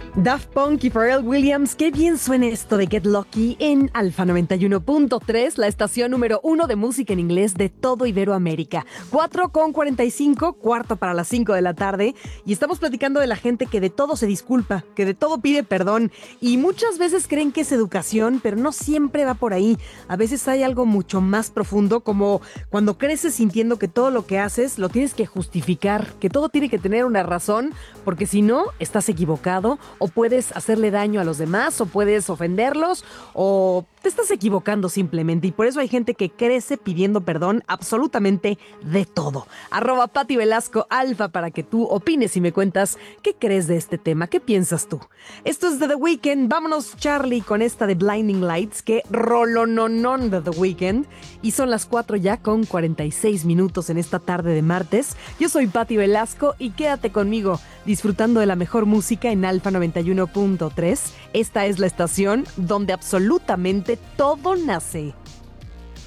Daft Punk y Pharrell Williams, qué bien suena esto de Get Lucky en Alfa 91.3, la estación número 1 de música en inglés de todo Iberoamérica. 4:45, cuarto para las 5 de la tarde, y estamos platicando de la gente que de todo se disculpa, que de todo pide perdón, y muchas veces creen que es educación, pero no siempre va por ahí. A veces hay algo mucho más profundo, como cuando creces sintiendo que todo lo que haces lo tienes que justificar, que todo tiene que tener una razón, porque si no, estás equivocado, o puedes hacerle daño a los demás, o puedes ofenderlos, o te estás equivocando simplemente. Y por eso hay gente que crece pidiendo perdón absolutamente de todo. @Pati Velasco Alfa para que tú opines y me cuentas qué crees de este tema, qué piensas tú. Esto es de The Weeknd. Vámonos, Charlie, con esta de Blinding Lights, que rolononon de The Weeknd. Y son las 4 ya con 46 minutos en esta tarde de martes. Yo soy Pati Velasco y quédate conmigo disfrutando de la mejor música en Alfa 91.3. Esta es la estación donde absolutamente todo nace.